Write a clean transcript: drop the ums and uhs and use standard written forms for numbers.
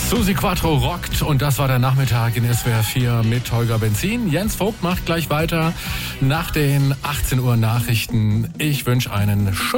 Susi Quattro rockt und das war der Nachmittag in SWR 4 mit Holger Benzin. Jens Vogt macht gleich weiter nach den 18 Uhr Nachrichten. Ich wünsche einen schönen